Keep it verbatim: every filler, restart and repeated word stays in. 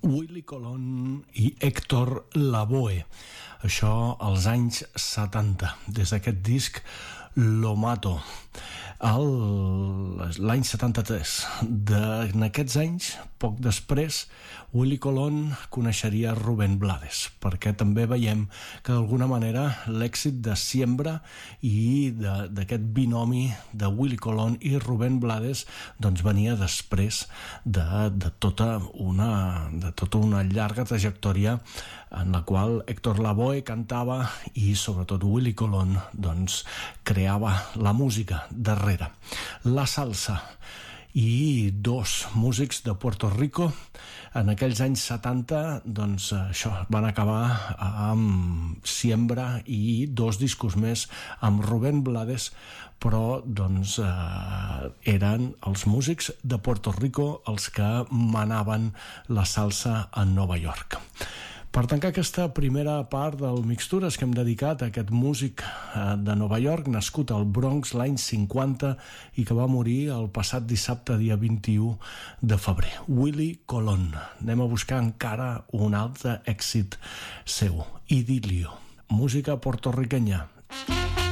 Willie Colon i Héctor Lavoe, això als anys setanta, des d'aquest disc Lo Mato. L'any setanta-tres, en aquests anys, poc després, Willie Colon coneixeria Rubén Blades, perquè també veiem que d'alguna manera l'èxit de Siembra i d'aquest binomi de Willie Colon i Rubén Blades doncs venia després de, de, tota una, de tota una llarga trajectòria en la qual Héctor Lavoe cantava i sobretot Willie Colon doncs creava la música darrere. La salsa i dos músics de Puerto Rico en aquells anys setanta doncs això, van acabar amb Siembra i dos discos més amb Rubén Blades, però doncs eh, eren els músics de Puerto Rico els que manaven la salsa a Nova York. Per tancar aquesta primera part del Mixtures que hem dedicat a aquest músic de Nova York, nascut al Bronx l'any cinquanta i que va morir el passat dissabte, dia vint-i-u de febrer, Willie Colon. Anem a buscar encara un altre èxit seu, Idilio, música portorriquenya.